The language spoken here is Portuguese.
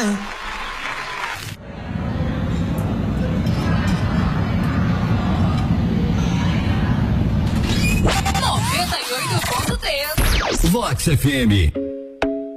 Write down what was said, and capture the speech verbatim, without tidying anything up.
noventa e oito ponto três Vox F M.